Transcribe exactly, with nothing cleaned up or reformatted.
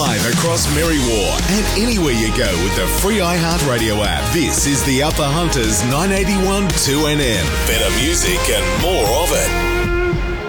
live across Merriwar and anywhere you go with the free iHeartRadio app. This is the Upper Hunters nine eighty-one two N M. Better music and more of it.